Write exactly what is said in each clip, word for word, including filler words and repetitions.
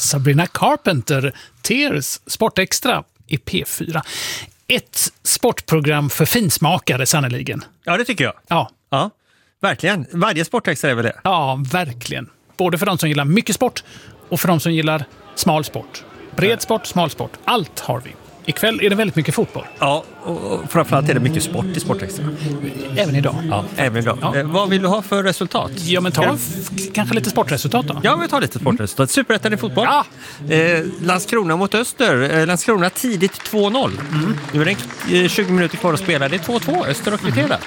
Sabrina Carpenter, Tears, Sportextra i P fyra. Ett sportprogram för finsmakare sannoliken. Ja, det tycker jag. Ja. Ja, verkligen. Varje Sportextra är väl det? Ja, verkligen. Både för de som gillar mycket sport och för de som gillar smal sport. Bred sport, smal sport. Allt har vi. Ikväll är det väldigt mycket fotboll. Ja, och framförallt är det mycket sport i Sportextra. Även idag. Ja, även idag. Ja. Eh, vad vill du ha för resultat? Ja, men ta f- kanske lite sportresultat då. Ja, vi tar lite sportresultat. Superettan i fotboll. Ja. Eh, Landskrona mot Öster. Eh, Landskrona tidigt två noll. Mm. Nu är det eh, tjugo minuter kvar att spela. Det är två två. Öster har kvitterat.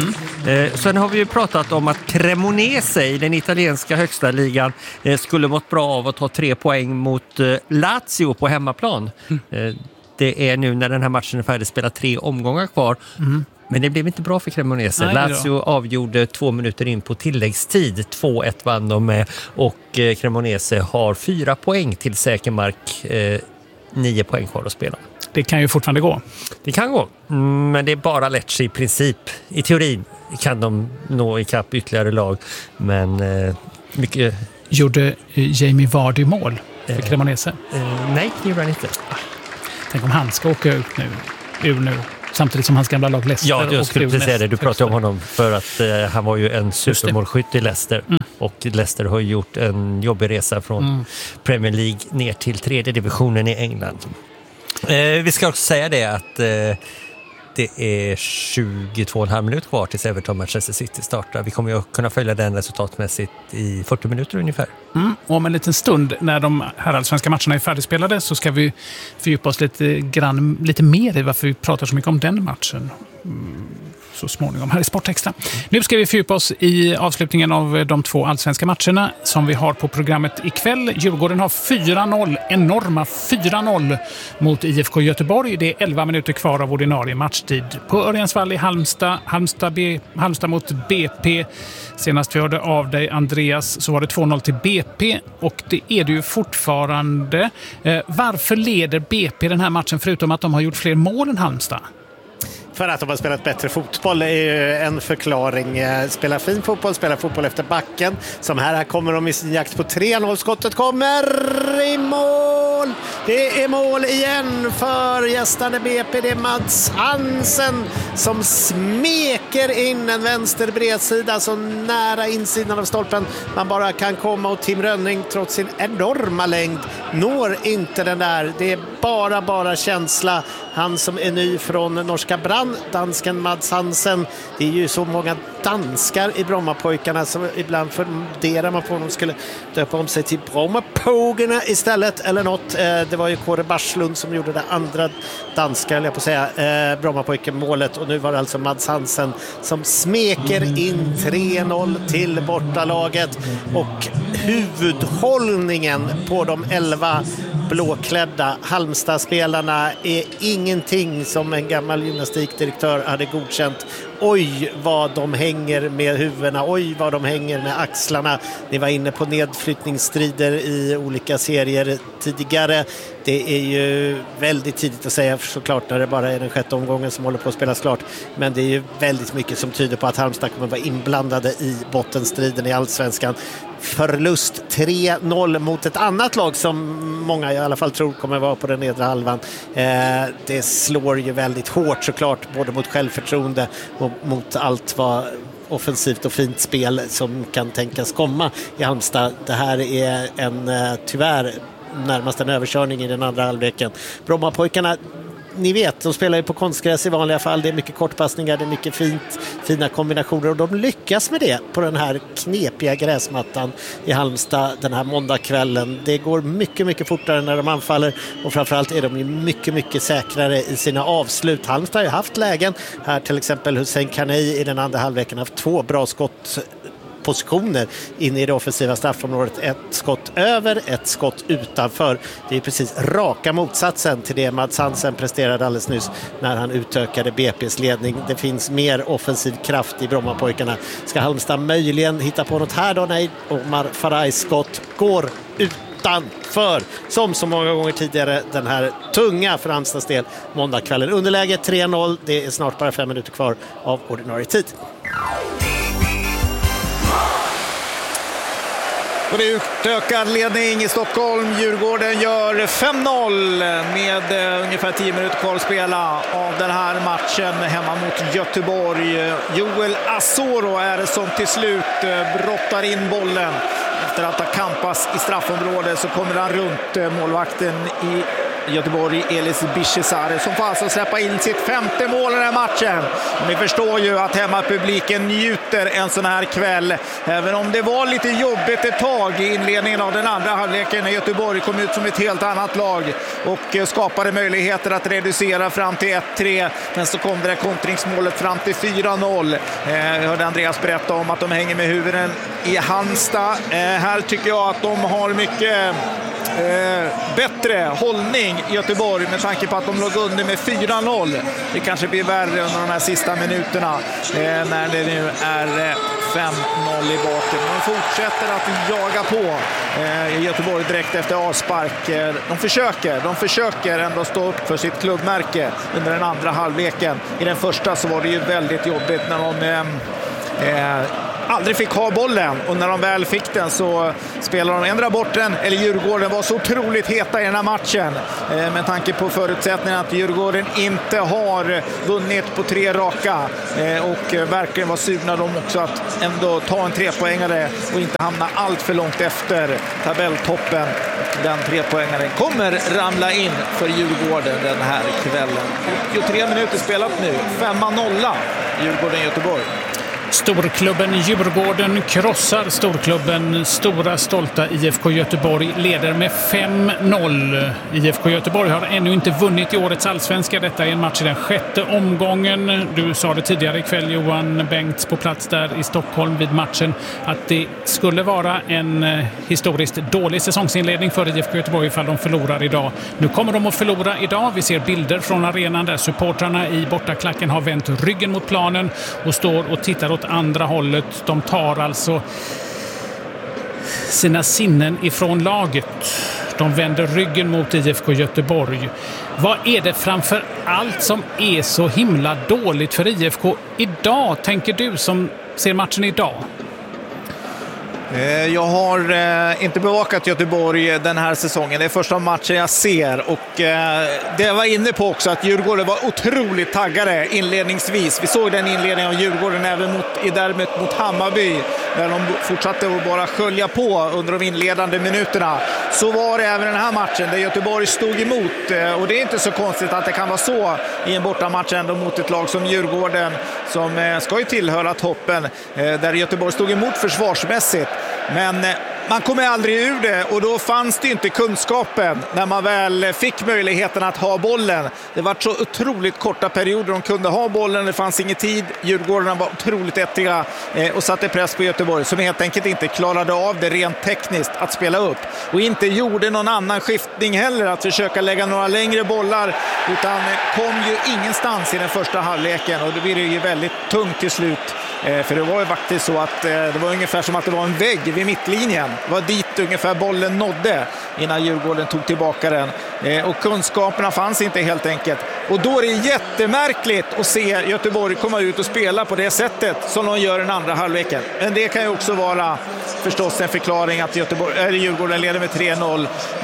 Mm. Eh, sen har vi ju pratat om att Cremonese i den italienska högsta ligan eh, skulle mått bra av att ta tre poäng mot eh, Lazio på hemmaplan. Mm. Eh, Det är nu när den här matchen är färdig spelat tre omgångar kvar. Mm. Men det blev inte bra för Cremonese. Nej, Lazio avgjorde två minuter in på tilläggstid. två ett vann de med. Och eh, Cremonese har fyra poäng till säker mark. Eh, nio poäng kvar att spela. Det kan ju fortfarande gå. Det kan gå. Mm, men det är bara Lecce i princip. I teorin kan de nå ikapp ytterligare lag. Men eh, mycket... Gjorde eh, Jamie Vardy mål för eh, Cremonese? Eh, nej, det gjorde han inte. Tänk om han ska åka ut nu, ur nu, samtidigt som hans gamla lag Leicester. Ja, jag skulle precis säga det. Du pratade om honom för att eh, han var ju en supermålskytt i Leicester. Mm. Och Leicester har gjort en jobbig resa från mm. Premier League ner till tredje divisionen i England. Eh, vi ska också säga det att eh, det är tjugotvå och en halv minut kvar tills Everton Manchester City startar. Vi kommer ju att kunna följa den resultatmässigt i fyrtio minuter ungefär. Mm, och om en liten stund när de här allsvenska matcherna är färdigspelade så ska vi fördjupa oss lite, grann, lite mer i varför vi pratar så mycket om den matchen. Mm, så småningom här i Sportextra. Nu ska vi fördjupa oss i avslutningen av de två allsvenska matcherna som vi har på programmet ikväll. Djurgården har fyra noll, enorma fyra noll mot I F K Göteborg. Det är elva minuter kvar av ordinarie matchtid. På Örjansvall i Halmstad, Halmstad, B, Halmstad mot B P. Senast vi hörde av dig, Andreas, så var det två noll till B P och det är det ju fortfarande. Eh, varför leder B P den här matchen förutom att de har gjort fler mål än Halmstad? För att de har spelat bättre fotboll är ju en förklaring. Spelar fin fotboll, spelar fotboll efter backen. Som här kommer de i sin jakt på tre noll. Skottet kommer i mål! Det är mål igen för gästande B P. Det är Mads Hansen som smeker in en vänster bredsida så nära insidan av stolpen man bara kan komma, och Tim Rönning trots sin enorma längd når inte den där. Det är bara, bara känsla. Han som är ny från norska Brann, dansken Mads Hansen. Det är ju så många danskar i Brommapojkarna som ibland funderar man på om de skulle döpa om sig till Brommapågarna istället eller något. Det var ju Kåre Barslund som gjorde det andra danska, eller jag på att säga, Brommapojken-målet, och nu var det alltså Mads Hansen som smeker in tre noll till bortalaget, och huvudhållningen på de elva blåklädda Halmstad-spelarna är ingenting som en gammal gymnastikdirektör hade godkänt. Oj vad de hänger med huvudena, oj vad de hänger med axlarna. Ni var inne på nedflyttningsstrider i olika serier tidigare. Det är ju väldigt tidigt att säga såklart när det bara är den sjätte omgången som håller på att spelas klart. Men det är ju väldigt mycket som tyder på att Halmstad kommer vara inblandade i bottenstriden i Allsvenskan. Förlust tre noll mot ett annat lag som många i alla fall tror kommer vara på den nedre halvan. Eh, det slår ju väldigt hårt såklart, både mot självförtroende och mot allt vad offensivt och fint spel som kan tänkas komma i Halmstad. Det här är en eh, tyvärr närmast en överkörning i den andra halvleken. Brommapojkarna, ni vet, de spelar ju på konstgräs i vanliga fall. Det är mycket kortpassningar, det är mycket fint, fina kombinationer, och de lyckas med det på den här knepiga gräsmattan i Halmstad den här måndagskvällen. Det går mycket, mycket fortare när de anfaller, och framförallt är de ju mycket, mycket säkrare i sina avslut. Halmstad har ju haft lägen här, till exempel Hussein Kanei i den andra halvleken har haft två bra skott positioner inne i det offensiva straffområdet. Ett skott över, ett skott utanför. Det är precis raka motsatsen till det Mads Hansen presterade alldeles nyss när han utökade B P:s ledning. Det finns mer offensiv kraft i Brommapojkarna. Ska Halmstad möjligen hitta på något här då? Nej, Omar Farajs skott går utanför. Som så många gånger tidigare den här tunga för Halmstads del måndagskvällen. Underläge tre noll. Det är snart bara fem minuter kvar av ordinarie tid. Och det är utökad ledning i Stockholm. Djurgården gör fem noll med eh, ungefär tio minuter kvar att spela av den här matchen hemma mot Göteborg. Joel Asoro är det som till slut eh, brottar in bollen. Efter att ha kampas i straffområdet så kommer han runt eh, målvakten i Göteborg, Elis Bishesare, som får alltså släppa in sitt femte mål i den här matchen. Ni förstår ju att hemmapubliken njuter en sån här kväll. Även om det var lite jobbigt ett tag i inledningen av den andra halvleken när Göteborg kom ut som ett helt annat lag och skapade möjligheter att reducera fram till ett tre. Men så kom det där kontringsmålet fram till fyra noll. Jag hörde Andreas berätta om att de hänger med huvuden i Halmstad. Här tycker jag att de har mycket Eh, bättre hållning i Göteborg med tanke på att de låg under med fyra noll. Det kanske blir värre under de här sista minuterna eh, när det nu är fem noll i baken. De fortsätter att jaga på eh, i Göteborg direkt efter avspark. Eh, de försöker, de försöker ändå stå upp för sitt klubbmärke under den andra halvleken. I den första så var det ju väldigt jobbigt när de eh, eh, aldrig fick ha bollen, och när de väl fick den så spelade de ändra bort den, eller Djurgården var så otroligt heta i den här matchen eh, med tanke på förutsättningen att Djurgården inte har vunnit på tre raka eh, och eh, verkligen var sugna de också att ändå ta en trepoängare och inte hamna allt för långt efter tabelltoppen. Den trepoängaren kommer ramla in för Djurgården den här kvällen. åttiotre minuter spelat nu, femma nolla Djurgården-Göteborg. Storklubben Djurgården krossar storklubben Stora Stolta I F K Göteborg, leder med fem noll. I F K Göteborg har ännu inte vunnit i årets allsvenska. Detta är en match i den sjätte omgången. Du sa det tidigare ikväll, Johan Bengts, på plats där i Stockholm vid matchen, att det skulle vara en historiskt dålig säsongsinledning för I F K Göteborg ifall de förlorar idag. Nu kommer de att förlora idag. Vi ser bilder från arenan där supportrarna i bortaklacken har vänt ryggen mot planen och står och tittar åt andra hållet. De tar alltså sina sinnen ifrån laget. De vänder ryggen mot I F K Göteborg. Vad är det framför allt som är så himla dåligt för I F K idag, tänker du som ser matchen idag? Jag har inte bevakat Göteborg den här säsongen. Det är första matchen jag ser, och det var inne på också att Djurgården var otroligt taggade inledningsvis. Vi såg den inledningen av Djurgården även mot, i derbyt mot Hammarby, där de fortsatte att bara skölja på under de inledande minuterna. Så var det även den här matchen där Göteborg stod emot, och det är inte så konstigt att det kan vara så i en bortamatch ändå mot ett lag som Djurgården, som ska ju tillhöra toppen, där Göteborg stod emot försvarsmässigt. Men man kommer aldrig ur det, och då fanns det inte kunskapen när man väl fick möjligheten att ha bollen. Det var så otroligt korta perioder de kunde ha bollen, det fanns ingen tid. Djurgården var otroligt ettiga och satte press på Göteborg, som helt enkelt inte klarade av det rent tekniskt att spela upp. Och inte gjorde någon annan skiftning heller, att försöka lägga några längre bollar, utan kom ju ingenstans i den första halvleken, och det blir ju väldigt tungt till slut. För det var ju faktiskt så att det var ungefär som att det var en vägg vid mittlinjen. Det var dit ungefär bollen nådde innan Djurgården tog tillbaka den. Och kunskaperna fanns inte helt enkelt. Och då är det jättemärkligt att se Göteborg komma ut och spela på det sättet som de gör den andra halvleken. Men det kan ju också vara förstås en förklaring att Göteborg, eller Djurgården leder med tre noll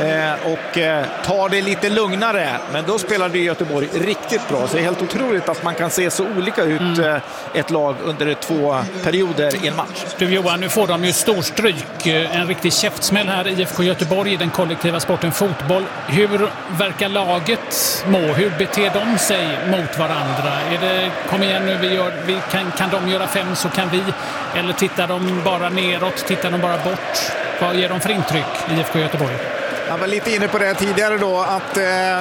och tar det lite lugnare. Men då spelade Göteborg riktigt bra. Så det är helt otroligt att man kan se så olika ut mm. ett lag under två perioder i en match. Du Johan, nu får de ju storstryk. En riktig käftsmäll här i I F K Göteborg i den kollektiva sporten fotboll. Hur verkar laget må? Hur beter de sig mot varandra? Är det, kom igen nu, vi gör, vi kan, kan de göra fem så kan vi? Eller tittar de bara neråt? Tittar de bara bort? Vad ger de för intryck i I F K Göteborg? Jag var lite inne på det tidigare då, att eh...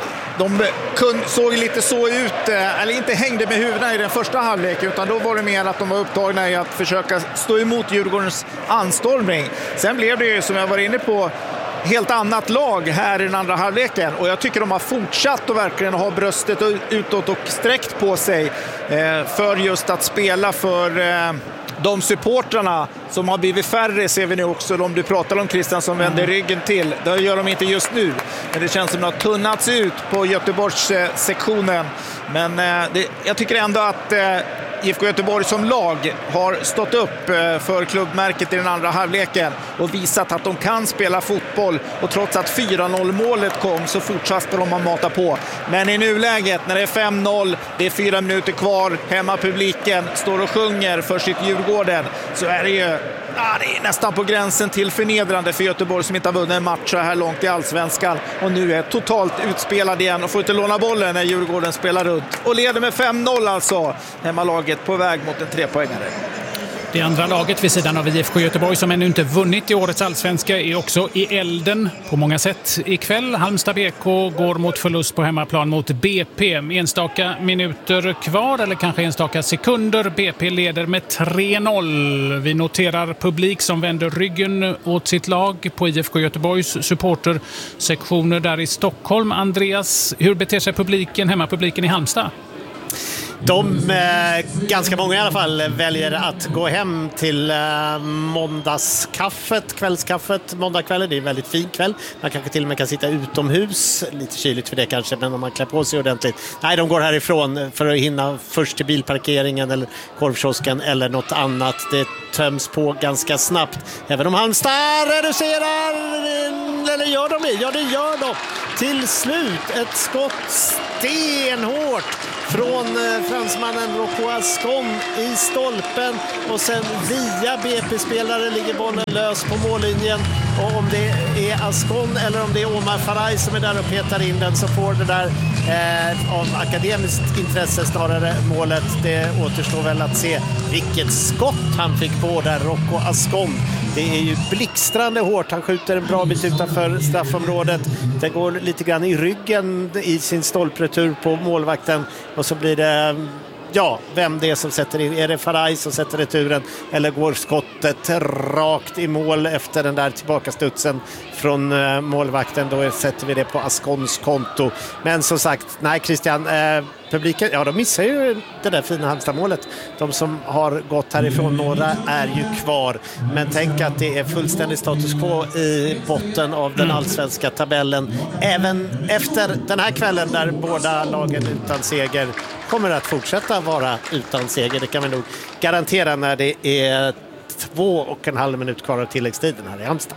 de såg lite så ut, eller inte hängde med huvudena i den första halvlek, utan då var det mer att de var upptagna i att försöka stå emot Djurgårdens anstormning. Sen blev det ju, som jag var inne på, helt annat lag här i den andra halvleken, och jag tycker de har fortsatt att verkligen ha bröstet utåt och sträckt på sig för just att spela för de supportrarna som har blivit färre. Ser vi nu också, de du pratar om, Christian, som vänder ryggen till. Det gör de inte just nu, men det känns som att de har tunnats ut på Göteborgs sektionen. Men eh, det, jag tycker ändå att eh, I F K Göteborg som lag har stått upp för klubbmärket i den andra halvleken och visat att de kan spela fotboll, och trots att fyra noll målet kom så fortsatte de att mata på. Men i nuläget när det är fem noll, det är fyra minuter kvar, hemmapubliken står och sjunger för sitt Djurgården, så är det ju ja, det är nästan på gränsen till förnedrande för Göteborg som inte har vunnit en match så här långt i Allsvenskan och nu är totalt utspelad igen och får inte låna bollen när Djurgården spelar runt och leder med fem noll alltså. Hemmalaget på väg mot en trepoängare. Det andra laget vid sidan av I F K Göteborg som ännu inte vunnit i årets allsvenska är också i elden på många sätt ikväll. Halmstad B K går mot förlust på hemmaplan mot B P. Enstaka minuter kvar eller kanske enstaka sekunder. B P leder med tre noll. Vi noterar publik som vänder ryggen åt sitt lag på I F K Göteborgs supportersektioner där i Stockholm. Andreas, hur beter sig publiken, hemmapubliken i Halmstad? De, eh, ganska många i alla fall, väljer att gå hem till eh, måndagskaffet, kvällskaffet, måndagskvällen. Det är en väldigt fin kväll. Man kanske till och med kan sitta utomhus. Lite kyligt för det kanske, men om man klär på sig ordentligt. Nej, de går härifrån för att hinna först till bilparkeringen eller korvkiosken eller något annat. Det töms på ganska snabbt. Även om Halmstad reducerar, eller gör de det? Ja, det gör de. Till slut ett skott stenhårt från fransmannen Rocco Ascon i stolpen och sen via B P-spelare ligger bollen lös på mållinjen, och om det är Ascon eller om det är Omar Faraj som är där och petar in den så får det där eh, av akademiskt intresse snarare målet. Det återstår väl att se vilket skott han fick på där, Rocco Ascon. Det är ju blixtrande hårt. Han skjuter en bra bit utanför straffområdet. Det går lite grann i ryggen i sin stolpretur på målvakten. Och så blir det, ja, vem det är som sätter in. Är det Faraj som sätter returen? Eller går skottet rakt i mål efter den där tillbakastutsen från uh, målvakten? Då sätter vi det på Ascons konto. Men som sagt, nej Christian, uh, publiken, ja de missar ju det där fina Halmstad-målet. De som har gått härifrån, några är ju kvar. Men tänk att det är fullständigt status quo i botten av den allsvenska tabellen. Även efter den här kvällen där båda lagen utan seger kommer att fortsätta vara utan seger. Det kan vi nog garantera när det är två och en halv minut kvar av tilläggstiden här i Halmstad.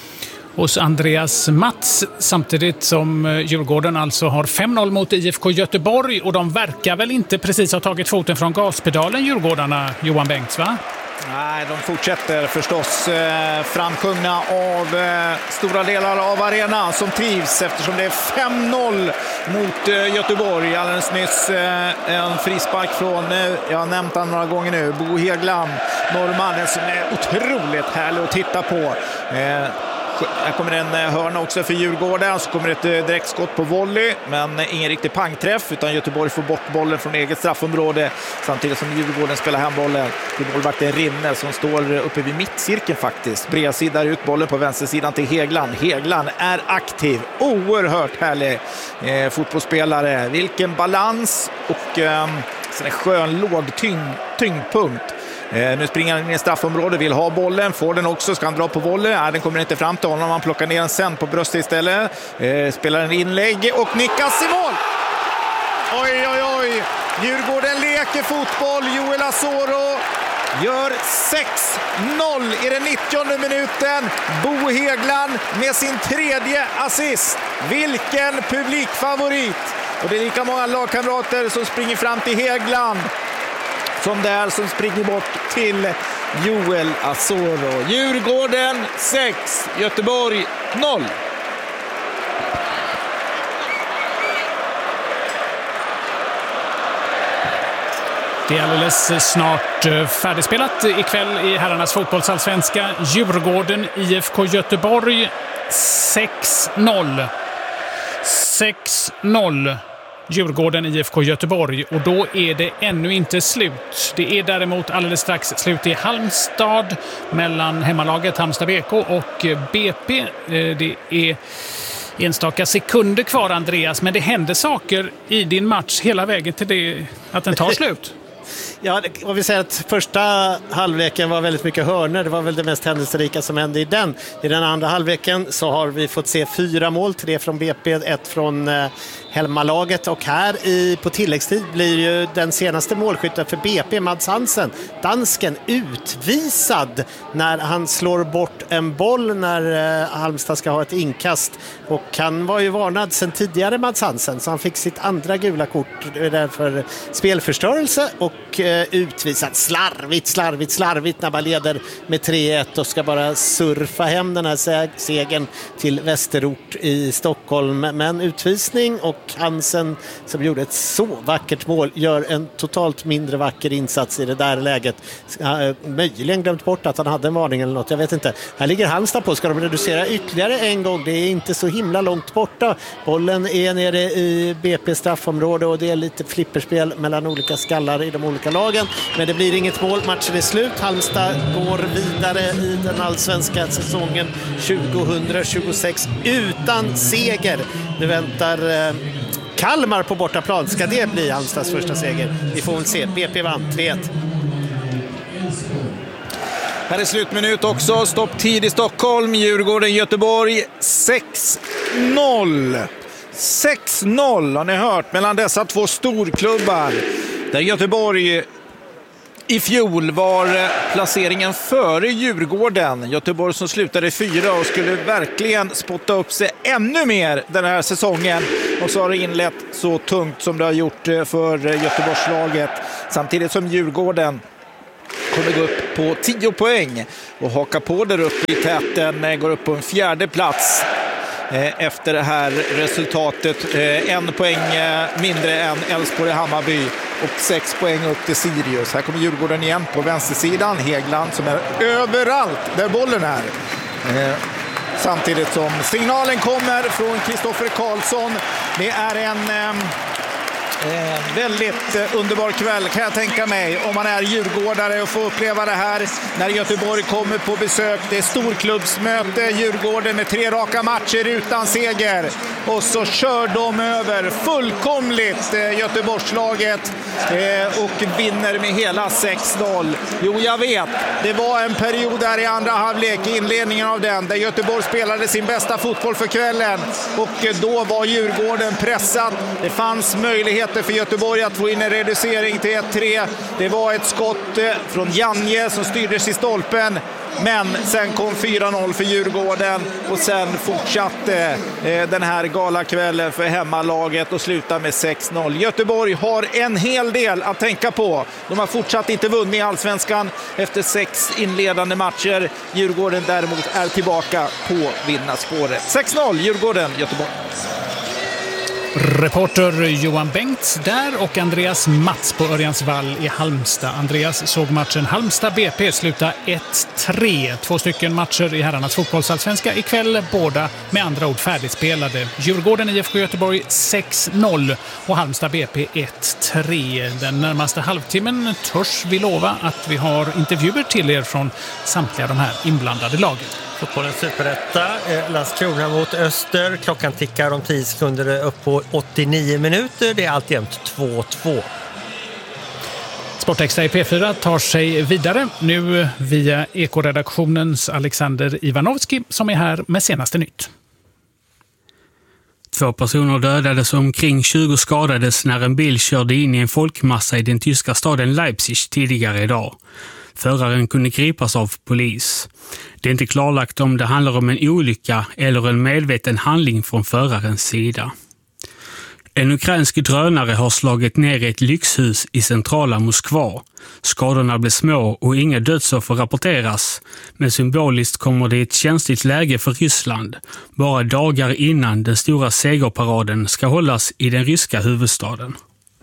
Hos Andreas Mats, samtidigt som Djurgården alltså har fem noll mot I F K Göteborg, och de verkar väl inte precis ha tagit foten från gaspedalen, Djurgårdarna, Johan Bengts, va? Nej, de fortsätter förstås eh, framsjungna av eh, stora delar av arenan som trivs eftersom det är fem noll mot eh, Göteborg. Alldeles nyss eh, en frispark från, eh, jag har nämnt han några gånger nu, Bo Hegland, norrmannen som är otroligt härlig att titta på. Eh, Här kommer en hörna också för Djurgården, så kommer ett direktskott på volley, men ingen riktig pangträff, utan Göteborg får bort bollen från eget straffområde samtidigt som Djurgården spelar hembollen till målvakten Rinne som står uppe vid mittcirkeln faktiskt. Bredsidar ut bollen på vänstersidan till Hegland. Hegland är aktiv, oerhört härlig eh, fotbollsspelare. Vilken balans och eh, sen en skön låg tyng, tyngdpunkt. Eh, nu springer han in i straffområdet, vill ha bollen, får den också, ska han dra på bollen. Nej, den kommer inte fram till honom, han plockar ner den sen på bröstet istället. Eh, spelar en inlägg och nickas i mål! Oj, oj, oj! Djurgården leker fotboll, Joel Asoro gör sex noll i den nittionde minuten. Bo Hegland med sin tredje assist. Vilken publikfavorit! Och det är lika många lagkamrater som springer fram till Hegland som där som springer bort till Joel Asoro. Djurgården sex, Göteborg noll. Det är alldeles snart färdigspelat ikväll i herrarnas fotbollsallsvenska. Djurgården I F K Göteborg sex noll. sex noll. Djurgården I F K Göteborg, och då är det ännu inte slut. Det är däremot alldeles strax slut i Halmstad mellan hemmalaget Halmstad B K och B P. Det är enstaka sekunder kvar, Andreas, men det händer saker i din match hela vägen till det att den tar slut. Ja, och vi säger att första halvleken var väldigt mycket hörnor. Det var väl det mest händelserika som hände i den. I den andra halvleken så har vi fått se fyra mål. Tre från B P, ett från eh, hemmalaget. Och här i, på tilläggstid blir ju den senaste målskytten för B P, Mads Hansen, dansken, utvisad när han slår bort en boll när eh, Halmstad ska ha ett inkast. Och han var ju varnad sedan tidigare, Mads Hansen, så han fick sitt andra gula kort för spelförstörelse och eh, utvisat slarvigt, slarvigt, slarvigt när man leder med tre ett och ska bara surfa hem den här seg- segern till Västerort i Stockholm. Men utvisning, och Hansen som gjorde ett så vackert mål gör en totalt mindre vacker insats i det där läget. Uh, möjligen glömt bort att han hade en varning eller något, jag vet inte. Här ligger Halmstad på, ska de reducera ytterligare en gång, det är inte så himla långt borta. Bollen är nere i B P straffområde och det är lite flipperspel mellan olika skallar i de olika lagen, men det blir inget mål, matchen är slut. Halmstad går vidare i den allsvenska säsongen tjugohundratjugosex utan seger. Nu väntar eh, Kalmar på bortaplan. Ska det bli Halmstads första seger? Vi får väl se. B P vann tre ett. Här är slutminut också. Stopptid i Stockholm. Djurgården, Göteborg sex noll. sex noll har ni hört mellan dessa två storklubbar. Där Göteborg i fjol var placeringen före Djurgården. Göteborg som slutade fyra och skulle verkligen spotta upp sig ännu mer den här säsongen. Och så har det inlett så tungt som det har gjort för Göteborgslaget. Samtidigt som Djurgården kommer gå upp på tio poäng och haka på där uppe i täten, går upp på en fjärde plats efter det här resultatet. En poäng mindre än Elfsborg Hammarby och sex poäng upp till Sirius. Här kommer Djurgården igen på vänstersidan. Hegland som är överallt där bollen är. Samtidigt som signalen kommer från Kristoffer Karlsson. Det är en Eh, väldigt eh, underbar kväll kan jag tänka mig om man är djurgårdare och får uppleva det här när Göteborg kommer på besök. Det är storklubbsmöte, Djurgården med tre raka matcher utan seger och så kör de över fullkomligt eh, Göteborgslaget eh, och vinner med hela sex noll. Jo, jag vet, det var en period där i andra halvlek, i inledningen av den, där Göteborg spelade sin bästa fotboll för kvällen och eh, då var Djurgården pressad. Det fanns möjlighet för Göteborg att få in en reducering till ett tre. Det var ett skott från Janje som styrdes i stolpen. Men sen kom fyra noll för Djurgården och sen fortsatte eh, den här galakvällen för hemmalaget och slutar med sex noll. Göteborg har en hel del att tänka på. De har fortsatt inte vunnit i allsvenskan efter sex inledande matcher. Djurgården däremot är tillbaka på vinnarspåret. sex noll Djurgården, Göteborg. Reporter Johan Bengts där och Andreas Mats på Örjansvall i Halmstad. Andreas såg matchen Halmstad-B P sluta ett tre. Två stycken matcher i herrarnas fotbollsallsvenska ikväll, båda med andra ord färdigspelade. Djurgården I F K Göteborg sex noll och Halmstad-B P ett tre. Den närmaste halvtimmen törs vi lova att vi har intervjuer till er från samtliga de här inblandade lagen. Fotbollens superrätta, eh, Landskrona mot Öster. Klockan tickar om tio sekunder upp på åttionio minuter. Det är alltjämt två två. Sportextra i P fyra tar sig vidare nu via Eko-redaktionens Alexander Ivanovski som är här med senaste nytt. Två personer dödades och omkring tjugo skadades när en bil körde in i en folkmassa i den tyska staden Leipzig tidigare idag. Föraren kunde gripas av polis. Det är inte klarlagt om det handlar om en olycka eller en medveten handling från förarens sida. En ukrainsk drönare har slagit ner i ett lyxhus i centrala Moskva. Skadorna blev små och inga dödsoffer rapporteras, men symboliskt kommer det i ett känsligt läge för Ryssland, bara dagar innan den stora segerparaden ska hållas i den ryska huvudstaden.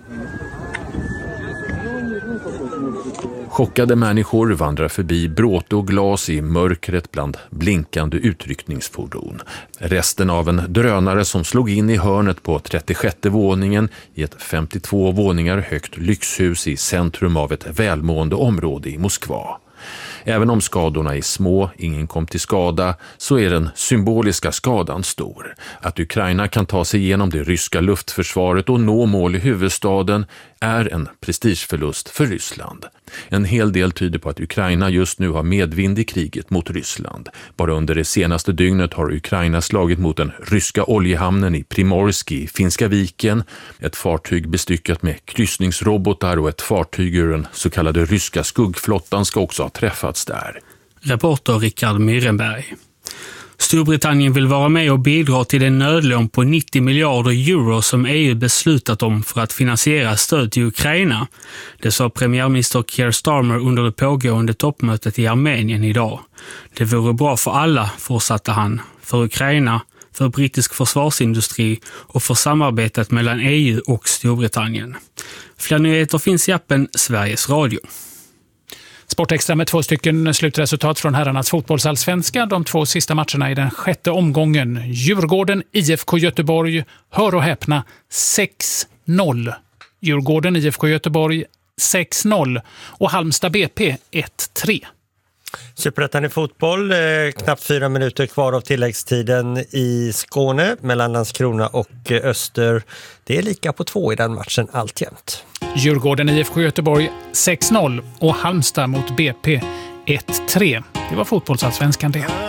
Chockade människor vandrar förbi bråte och glas i mörkret bland blinkande utryckningsfordon. Resten av en drönare som slog in i hörnet på trettiosjätte våningen i ett femtiotvå våningar högt lyxhus i centrum av ett välmående område i Moskva. Även om skadorna är små, ingen kom till skada, så är den symboliska skadan stor. Att Ukraina kan ta sig igenom det ryska luftförsvaret och nå mål i huvudstaden är en prestigeförlust för Ryssland. En hel del tyder på att Ukraina just nu har medvind i kriget mot Ryssland. Bara under det senaste dygnet har Ukraina slagit mot den ryska oljehamnen i Primorsk i Finska viken. Ett fartyg bestyckat med kryssningsrobotar och ett fartyg ur den så kallade ryska skuggflottan ska också ha träffats där. Reporter Rickard Myrenberg. Storbritannien vill vara med och bidra till en nödlån på nittio miljarder euro som E U beslutat om för att finansiera stöd till Ukraina. Det sa premiärminister Keir Starmer under det pågående toppmötet i Armenien idag. Det vore bra för alla, fortsatte han, för Ukraina, för brittisk försvarsindustri och för samarbetet mellan E U och Storbritannien. Fler nyheter finns i appen Sveriges Radio. Sportextra med två stycken slutresultat från herrarnas fotbollsallsvenska. De två sista matcherna i den sjätte omgången. Djurgården I F K Göteborg, hör och häpna, sex noll. Djurgården I F K Göteborg sex noll och Halmstad B P ett tre. Superettan i fotboll, eh, knappt fyra minuter kvar av tilläggstiden i Skåne mellan Landskrona och eh, Öster. Det är lika på två i den matchen alltjämt. Djurgården I F K Göteborg sex noll och Halmstad mot B P ett tre. Det var fotbollsallsvenskan det.